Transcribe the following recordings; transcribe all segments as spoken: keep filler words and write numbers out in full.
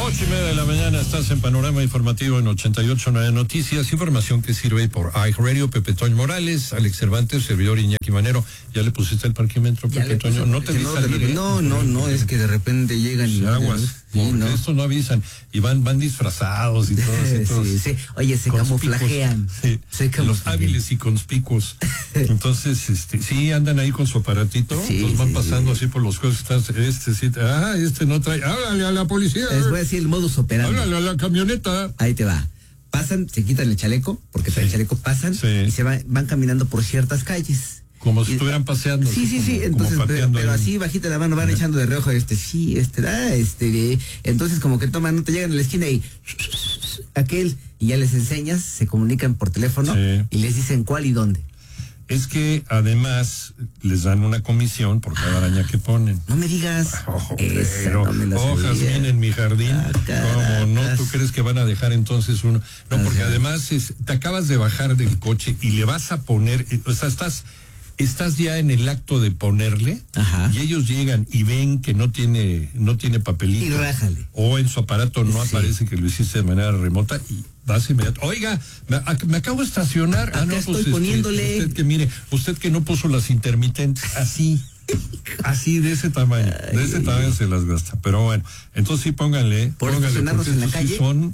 Ocho y media de la mañana estás en Panorama Informativo en ochenta y ocho punto nueve Noticias, información que sirve por iHeartRadio. Pepe Toño Morales, Alex Cervantes, servidor Iñaki Manero. ¿Ya le pusiste el parquímetro, Pepe Toño? No te vi salir. No, no, no, es que de repente llegan y aguas. Sí, no. Estos no avisan y van van disfrazados y todo. Sí, sí. Oye, se camuflajean. Sí. Se camuflajean. Los hábiles y conspicuos. Entonces, este, sí, andan ahí con su aparatito, sí, los van sí, pasando sí. así por los juegos. Este sí, ah, este no trae. Háblale a la policía. Les voy a decir el modus operandi. Háblale a la camioneta. Ahí te va. Pasan, se quitan el chaleco, porque traen sí. chaleco, pasan sí. y se va, van caminando por ciertas calles. Como si estuvieran paseando. Sí, sí, sí, como, entonces, como pero, pero así bajita la mano van echando de reojo, este, sí, este, da, este, entonces como que toman, no te llegan a la esquina y aquel, y ya les enseñas, se comunican por teléfono sí. y les dicen cuál y dónde. Es que además les dan una comisión por cada araña que ponen. No me digas. Oh, pero no me hojas bien en mi jardín. Ah, ¿cómo no? ¿Tú crees que van a dejar entonces uno? No, porque Ajá. además es, te acabas de bajar del coche y le vas a poner, o sea, estás estás ya en el acto de ponerle Ajá. y ellos llegan y ven que no tiene no tiene papelito. Y rájale. O en su aparato no sí. aparece que lo hiciste de manera remota y vas inmediato. Oiga, me, me acabo de estacionar. Acá ah, no, estoy pues poniéndole. Usted, usted que mire, usted que no puso las intermitentes, así, así de ese tamaño, Ay, de ese tamaño se las gasta. Pero bueno, entonces sí pónganle, por pónganle porque en la estos calle. Sí son,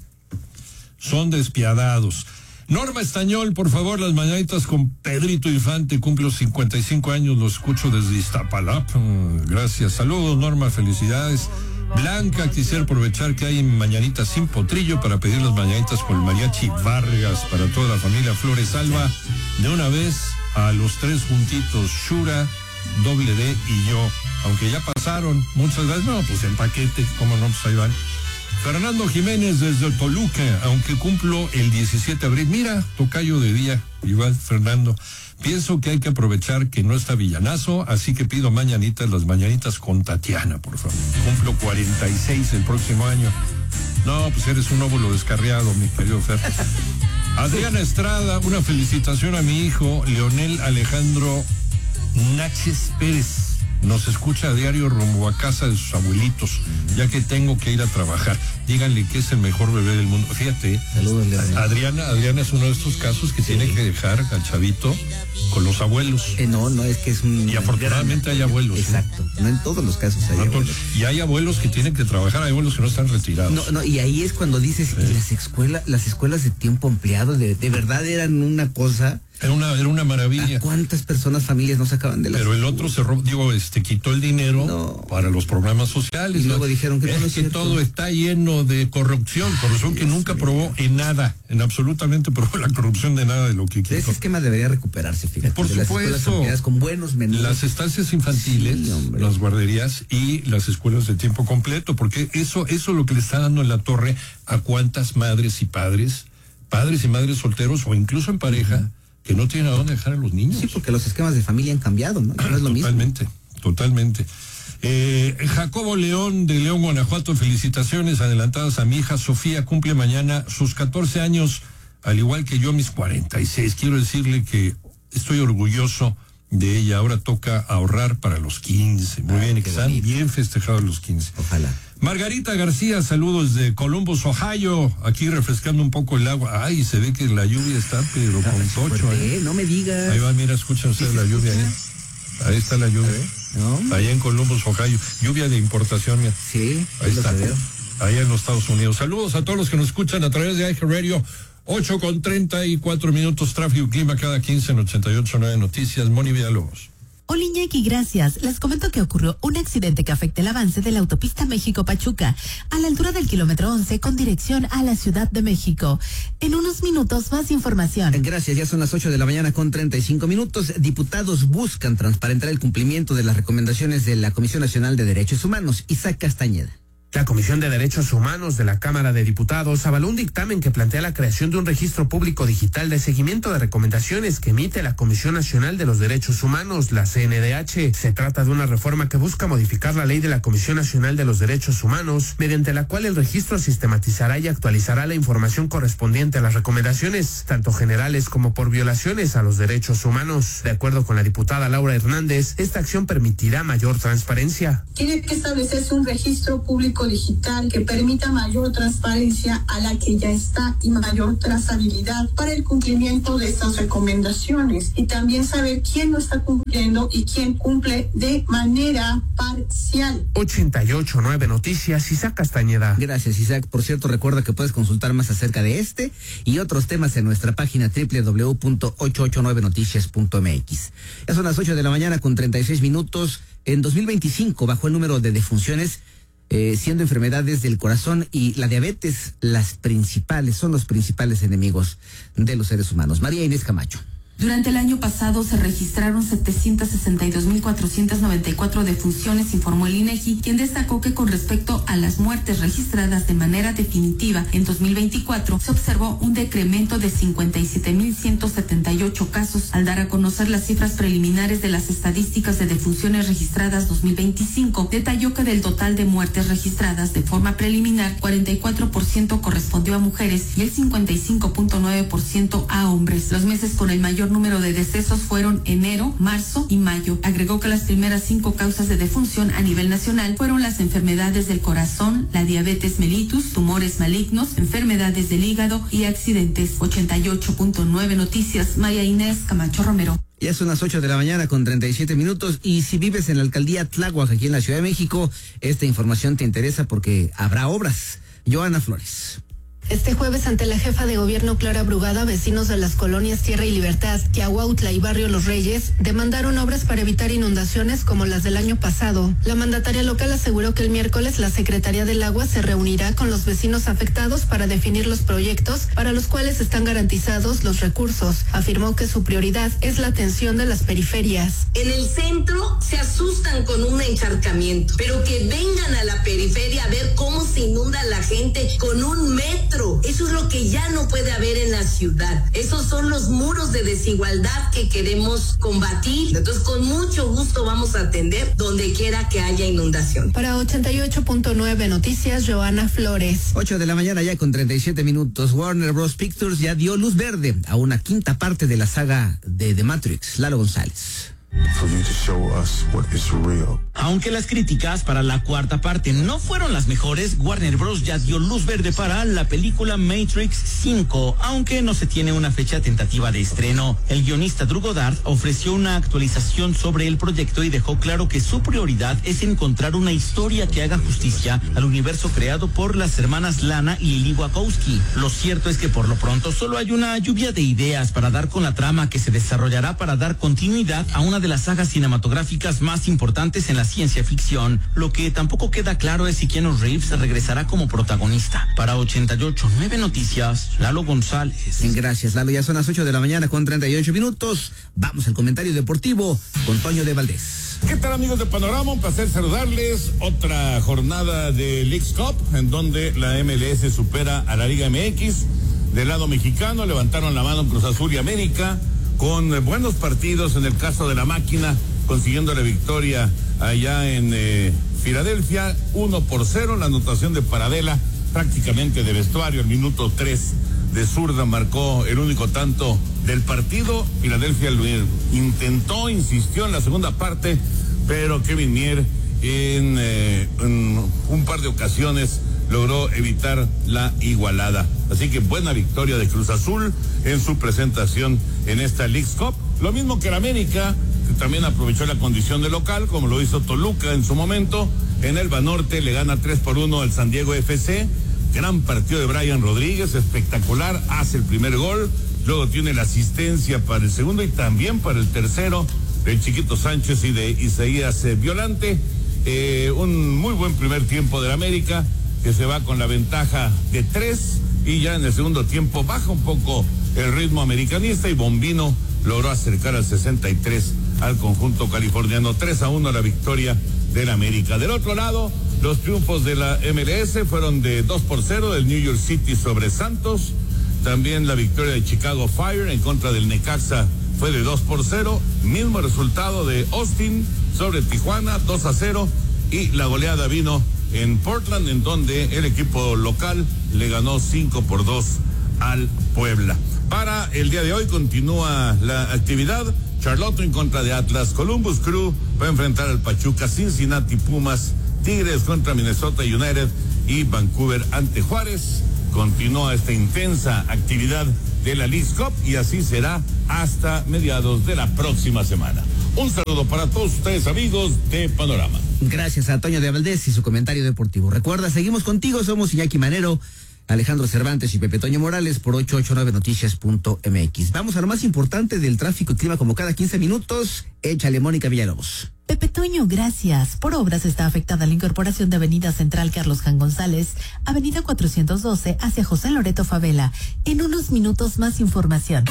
son despiadados. Norma Estañol, por favor, las mañanitas con Pedrito Infante, cumplo cincuenta y cinco años, lo escucho desde Iztapalapa. Gracias, saludos Norma, felicidades. Blanca, quisiera aprovechar que hay mañanitas sin potrillo para pedir las mañanitas con el mariachi Vargas para toda la familia Flores Alba. De una vez a los tres juntitos, Shura, Doble D y yo. Aunque ya pasaron, muchas gracias. No, pues en paquete, cómo no, pues ahí van. Fernando Jiménez desde Toluca, aunque cumplo el diecisiete de abril. Mira, tocayo de día, igual Fernando. Pienso que hay que aprovechar que no está Villanazo, así que pido mañanitas, las mañanitas con Tatiana, por favor. Cumplo cuarenta y seis el próximo año. No, pues eres un óvulo descarriado, mi querido Fer. Adriana Estrada, una felicitación a mi hijo, Leonel Alejandro Náchez Pérez. Nos escucha a diario rumbo a casa de sus abuelitos, ya que tengo que ir a trabajar. Díganle que es el mejor bebé del mundo. Fíjate, saludos, Adriana, Adriana es uno de estos casos que sí. tiene que dejar al chavito con los abuelos. Eh, no, no, es que es un... Y afortunadamente hay abuelos. Exacto, ¿no? no en todos los casos hay no, abuelos. Y hay abuelos que tienen que trabajar, hay abuelos que no están retirados. No, no, y ahí es cuando dices, sí. y las escuelas, las escuelas de tiempo ampliado, de, de verdad eran una cosa... Era una, era una maravilla. ¿A cuántas personas, familias no sacaban de la Pero el otro cerró, digo, este, quitó el dinero no. para los programas sociales. Y luego dijeron que es no es que cierto. todo está lleno de corrupción, corrupción que nunca probó en nada, en absolutamente probó la corrupción de nada de lo que quitó. Ese esquema debería recuperarse, fíjate. Por de supuesto. Las con buenos menús. Las estancias infantiles, sí, las guarderías y las escuelas de tiempo completo, porque eso, eso es lo que le está dando en la torre a cuántas madres y padres, padres y madres solteros o incluso en pareja, uh-huh. que no tienen a dónde dejar a los niños. Sí, porque los esquemas de familia han cambiado, ¿no? No es lo totalmente, mismo. Totalmente. Eh, Jacobo León de León, Guanajuato, felicitaciones adelantadas a mi hija Sofía, cumple mañana sus catorce años, al igual que yo mis cuarenta y seis. Quiero decirle que estoy orgulloso de ella. Ahora toca ahorrar para los quince. Muy ah, bien, que están bien festejados los quince. Ojalá. Margarita García, saludos de Columbus, Ohio, aquí refrescando un poco el agua. Ay, se ve que la lluvia está, pero ah, con tocho. ¿eh? No me digas. Ahí va, mira, escuchan ustedes la lluvia ahí. Ahí está la lluvia. No. Allá en Columbus, Ohio. Lluvia de importación, mira. Sí, ahí está. Veo. Allá en los Estados Unidos. Saludos a todos los que nos escuchan a través de iHeartRadio. ocho con treinta y cuatro minutos, tráfico y clima cada quince en ochenta y ocho punto nueve Noticias. Moni Villalobos. Hola Iñaki, gracias. Les comento que ocurrió un accidente que afecta el avance de la autopista México-Pachuca a la altura del kilómetro once con dirección a la Ciudad de México. En unos minutos más información. Gracias, ya son las ocho de la mañana con treinta y cinco minutos. Diputados buscan transparentar el cumplimiento de las recomendaciones de la Comisión Nacional de Derechos Humanos. Isaac Castañeda. La Comisión de Derechos Humanos de la Cámara de Diputados avaló un dictamen que plantea la creación de un registro público digital de seguimiento de recomendaciones que emite la Comisión Nacional de los Derechos Humanos, la C N D H. Se trata de una reforma que busca modificar la ley de la Comisión Nacional de los Derechos Humanos, mediante la cual el registro sistematizará y actualizará la información correspondiente a las recomendaciones, tanto generales como por violaciones a los derechos humanos. De acuerdo con la diputada Laura Hernández, esta acción permitirá mayor transparencia. Tiene que establecerse un registro público público digital que permita mayor transparencia a la que ya está y mayor trazabilidad para el cumplimiento de estas recomendaciones, y también saber quién no está cumpliendo y quién cumple de manera parcial. ochenta y ocho punto nueve Noticias, Isaac Castañeda. Gracias, Isaac. Por cierto, recuerda que puedes consultar más acerca de este y otros temas en nuestra página doble u doble u doble u punto ochocientos ochenta y nueve noticias punto m x. Ya son las ocho de la mañana con treinta y seis minutos. En dos mil veinticinco bajó el número de defunciones, eh, siendo enfermedades del corazón y la diabetes las principales, son los principales enemigos de los seres humanos. María Inés Camacho. Durante el año pasado se registraron setecientos sesenta y dos mil cuatrocientas noventa y cuatro defunciones, informó el INEGI, quien destacó que con respecto a las muertes registradas de manera definitiva en dos mil veinticuatro se observó un decremento de cincuenta y siete mil ciento setenta y ocho casos. Al dar a conocer las cifras preliminares de las estadísticas de defunciones registradas dos mil veinticinco, detalló que del total de muertes registradas de forma preliminar, cuarenta y cuatro por ciento correspondió a mujeres y el cincuenta y cinco punto nueve por ciento a hombres. Los meses con el mayor número de decesos fueron enero, marzo y mayo. Agregó que las primeras cinco causas de defunción a nivel nacional fueron las enfermedades del corazón, la diabetes mellitus, tumores malignos, enfermedades del hígado y accidentes. ochenta y ocho punto nueve Noticias, María Inés Camacho Romero. Ya son las ocho de la mañana con treinta y siete minutos, y si vives en la alcaldía Tláhuac, aquí en la Ciudad de México, esta información te interesa porque habrá obras. Joana Flores. Este jueves, ante la jefa de gobierno Clara Brugada, vecinos de las colonias Tierra y Libertad, Yahuautla y Barrio Los Reyes demandaron obras para evitar inundaciones como las del año pasado. La mandataria local aseguró que el miércoles la Secretaría del Agua se reunirá con los vecinos afectados para definir los proyectos para los cuales están garantizados los recursos. Afirmó que su prioridad es la atención de las periferias. En el centro se asustan con un encharcamiento, pero que vengan a la periferia a ver cómo se inunda la gente con un metro. Eso es lo que ya no puede haber en la ciudad. Esos son los muros de desigualdad que queremos combatir. Entonces, con mucho gusto vamos a atender donde quiera que haya inundación. Para ochenta y ocho punto nueve Noticias, Joana Flores. ocho de la mañana ya con treinta y siete minutos. Warner Bros. Pictures ya dio luz verde a una quinta parte de la saga de The Matrix. Lalo González. Aunque las críticas para la cuarta parte no fueron las mejores, Warner Bros. Ya dio luz verde para la película Matrix cinco, aunque no se tiene una fecha tentativa de estreno. El guionista Drew Goddard ofreció una actualización sobre el proyecto y dejó claro que su prioridad es encontrar una historia que haga justicia al universo creado por las hermanas Lana y Lily Wachowski. Lo cierto es que por lo pronto solo hay una lluvia de ideas para dar con la trama que se desarrollará para dar continuidad a una de las sagas cinematográficas más importantes en la ciencia ficción. Lo que tampoco queda claro es si Keanu Reeves regresará como protagonista. Para ochenta y ocho punto nueve Noticias, Lalo González. Gracias, Lalo. Ya son las ocho de la mañana con treinta y ocho minutos. Vamos al comentario deportivo con Toño de Valdés. ¿Qué tal, amigos de Panorama? Un placer saludarles. Otra jornada de Leagues Cup en donde la M L S supera a la Liga M X. Del lado mexicano levantaron la mano Cruz Azul y América, con buenos partidos. En el caso de la Máquina, consiguiendo la victoria allá en eh, Filadelfia, uno por cero, la anotación de Paradela, prácticamente de vestuario, el minuto tres de zurda marcó el único tanto del partido. Filadelfia lo intentó, insistió en la segunda parte, pero Kevin Mier en, eh, en un par de ocasiones logró evitar la igualada. Así que buena victoria de Cruz Azul en su presentación en esta Leagues Cup. Lo mismo que el América, que también aprovechó la condición de local, como lo hizo Toluca en su momento. En el Banorte le gana tres por uno al San Diego F C. Gran partido de Brian Rodríguez, espectacular, hace el primer gol, luego tiene la asistencia para el segundo y también para el tercero del Chiquito Sánchez y de Isaías eh, Violante. Eh, un muy buen primer tiempo del América, que se va con la ventaja de tres, y ya en el segundo tiempo baja un poco el ritmo americanista y Bombino logró acercar al sesenta y tres al conjunto californiano. tres a uno la victoria del América. Del otro lado, los triunfos de la M L S fueron de dos por cero del New York City sobre Santos. También la victoria de Chicago Fire en contra del Necaxa fue de dos por cero. Mismo resultado de Austin sobre Tijuana, dos a cero. Y la goleada vino en Portland, en donde el equipo local le ganó cinco por dos al Puebla. Para el día de hoy continúa la actividad. Charlotte en contra de Atlas, Columbus Crew va a enfrentar al Pachuca, Cincinnati Pumas Tigres contra Minnesota United y Vancouver ante Juárez. Continúa esta intensa actividad de la Leagues Cup y así será hasta mediados de la próxima semana. Un saludo para todos ustedes, amigos de Panorama. Gracias a Toño de Valdés y su comentario deportivo. Recuerda, seguimos contigo, somos Iñaki Manero, Alejandro Cervantes y Pepe Toño Morales por ocho ocho nueve noticias punto m x. Vamos a lo más importante del tráfico y clima como cada quince minutos. Échale, Mónica Villalobos. Pepe Toño, gracias. Por obras está afectada la incorporación de Avenida Central Carlos Jan González, Avenida cuatrocientos doce hacia José Loreto Favela. En unos minutos más información.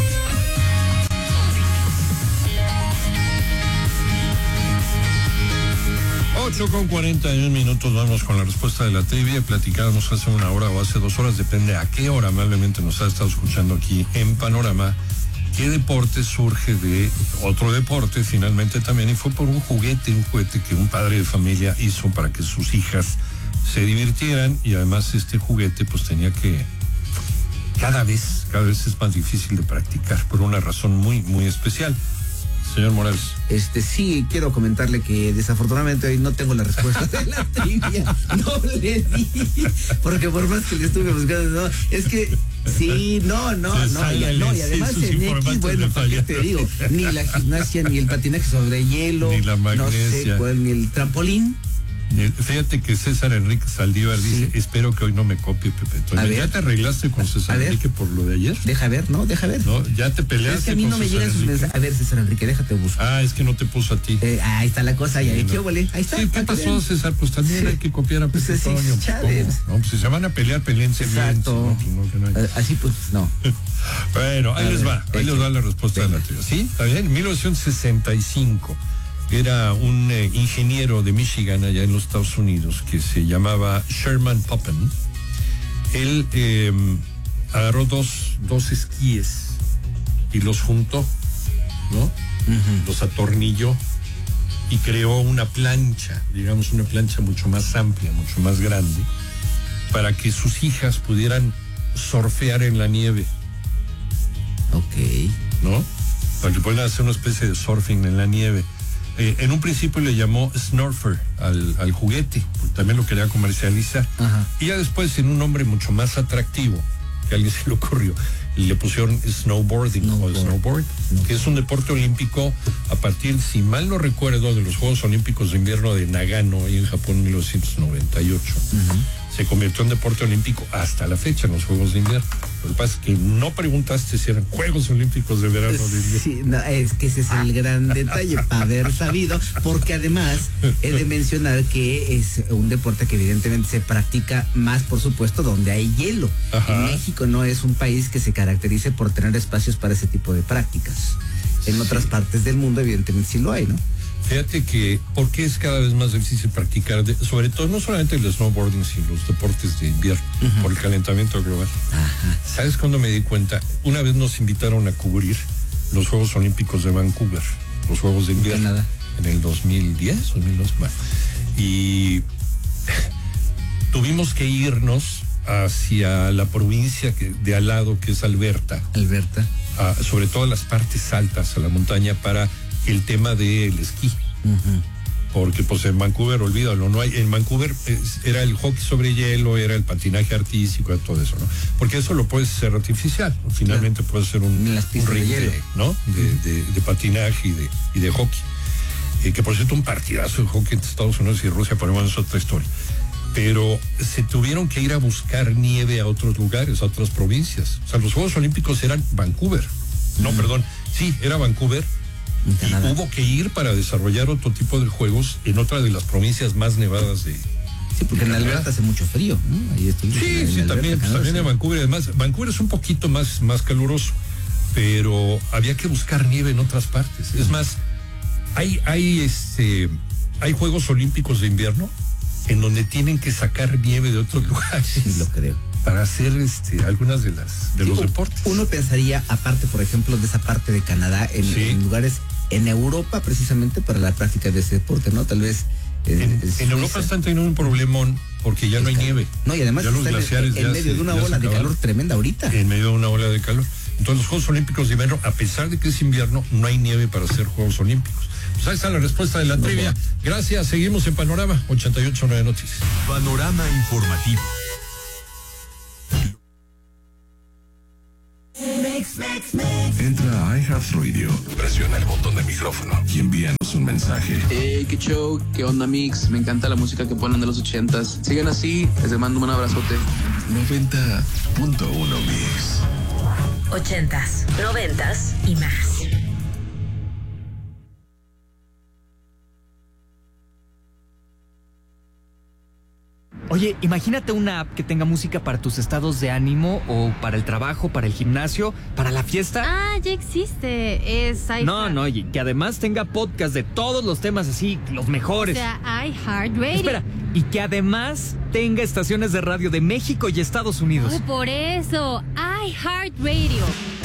ocho con cuarenta y un minutos, vamos con la respuesta de la trivia. Platicábamos hace una hora o hace dos horas, depende a qué hora amablemente nos ha estado escuchando aquí en Panorama. ¿Qué deporte surge de otro deporte finalmente también? Y fue por un juguete, un juguete que un padre de familia hizo para que sus hijas se divirtieran, y además este juguete pues tenía que, cada vez, cada vez es más difícil de practicar por una razón muy, muy especial. Señor Morales. Este, sí, quiero comentarle que desafortunadamente hoy no tengo la respuesta de la trivia. No le di, porque por más que le estuve buscando, no, es que sí, no, no, Se no, ya, no, y además en X, bueno, ¿para qué te digo? Ni la gimnasia, ni el patinaje sobre hielo, ni la magnesia, no sé cuál, ni el trampolín. Fíjate que César Enrique Saldívar sí. dice, espero que hoy no me copie, Pepe Toño. ¿Ya te arreglaste con César Enrique por lo de ayer? Deja ver, ¿no? Deja ver. No, ya te peleaste. Es que a mí no me llegan sus mensajes. A ver, César Enrique, déjate buscar. Ah, es que no te puso a ti. Eh, ahí está la cosa, ya. Sí, no. Ahí está. Sí, ¿qué pasó, César? Pues también sí. hay que copiar a Pepe pues, Toño. Sí, pues, no, pues si se van a pelear, peleense bien. Exacto. Si no, pues, no, que no hay. Así pues, no. Bueno, ahí a les ver, va. Ahí les va la respuesta Venga. de la trivia. ¿Sí? ¿Está bien? En mil novecientos sesenta y cinco. Era un eh, ingeniero de Michigan, allá en los Estados Unidos, que se llamaba Sherman Poppen. Él eh, agarró dos, dos esquíes y los juntó, ¿no? Uh-huh. Los atornilló y creó una plancha, digamos una plancha mucho más amplia, mucho más grande, para que sus hijas pudieran surfear en la nieve. Ok. ¿No? Para que puedan hacer una especie de surfing en la nieve. Eh, en un principio le llamó Snurfer al, al juguete, porque también lo quería comercializar. Ajá. Y ya después, en un nombre mucho más atractivo, que a alguien se le ocurrió, le pusieron snowboarding snowboard. o snowboard, no. que es un deporte olímpico a partir, si mal no recuerdo, de los Juegos Olímpicos de Invierno de Nagano, ahí en Japón, en mil novecientos noventa y ocho. Uh-huh. Se convirtió en deporte olímpico hasta la fecha en los Juegos de Invierno. Lo que pasa es que no preguntaste si eran Juegos Olímpicos de verano o de invierno. Sí, no, es que ese es el gran detalle para haber sabido, porque además he de mencionar que es un deporte que evidentemente se practica más, por supuesto, donde hay hielo. Ajá. En México no es un país que se caracterice por tener espacios para ese tipo de prácticas. En sí. otras partes del mundo evidentemente sí lo hay, ¿no? Fíjate que, ¿por qué es cada vez más difícil practicar, de, sobre todo, no solamente el snowboarding, sino los deportes de invierno, uh-huh. por el calentamiento global? Ajá. ¿Sabes cuándo me di cuenta? Una vez nos invitaron a cubrir los Juegos Olímpicos de Vancouver, los Juegos de invierno, Canadá. En el dos mil diez, dos mil dos, bueno, y tuvimos que irnos hacia la provincia que, de al lado, que es Alberta. Alberta. A, sobre todo las partes altas, a la montaña, para el tema del esquí. Uh-huh. Porque pues en Vancouver, olvídalo, no hay, en Vancouver es, era el hockey sobre hielo, era el patinaje artístico, todo eso, ¿no? Porque eso lo puedes hacer artificial, ¿no? Finalmente claro. puede ser un, un ring de, de, ¿no? De, de, de patinaje y de, y de hockey. Eh, que por cierto, un partidazo de hockey entre Estados Unidos y Rusia, pero bueno, es otra historia. Pero se tuvieron que ir a buscar nieve a otros lugares, a otras provincias. O sea, los Juegos Olímpicos eran Vancouver. No, uh-huh. perdón, sí, era Vancouver. Y hubo que ir para desarrollar otro tipo de juegos en otra de las provincias más nevadas de... Sí, porque en Alberta hace mucho frío, ¿no? Ahí sí, en, sí, en Alberta, también, pues, también en Vancouver. Además, Vancouver es un poquito más, más caluroso, pero había que buscar nieve en otras partes. Sí. Es más, hay, hay, este, hay Juegos Olímpicos de invierno en donde tienen que sacar nieve de otros lugares. Sí, lo creo. Para hacer este algunas de las de sí, los deportes. Uno pensaría, aparte, por ejemplo, de esa parte de Canadá, en, sí. en lugares en Europa, precisamente para la práctica de ese deporte, ¿no? Tal vez. En, en, en Europa están teniendo un problemón porque ya no hay nieve. No, y además ya los glaciares en, en ya medio se, de una ola de calor tremenda ahorita. En medio de una ola de calor. Entonces, los Juegos Olímpicos de invierno, a pesar de que es invierno, no hay nieve para hacer Juegos Olímpicos. pues ahí está la respuesta de la trivia. Gracias, seguimos en Panorama ochenta y ocho nueve Noticias. Panorama informativo. Entra a iHeartRadio, presiona el botón de micrófono y envíanos un mensaje. Hey, qué show, qué onda, Mix. Me encanta la música que ponen de los ochentas. Sigan así, les mando un abrazote. noventa punto uno Mix. Ochentas, noventas y más. Oye, imagínate una app que tenga música para tus estados de ánimo o para el trabajo, para el gimnasio, para la fiesta. Ah, ya existe. Es iHeart. No, no, y que además tenga podcast de todos los temas así, los mejores. O sea, iHeartRadio. Espera, y que además tenga estaciones de radio de México y Estados Unidos. Oh, por eso, iHeartRadio.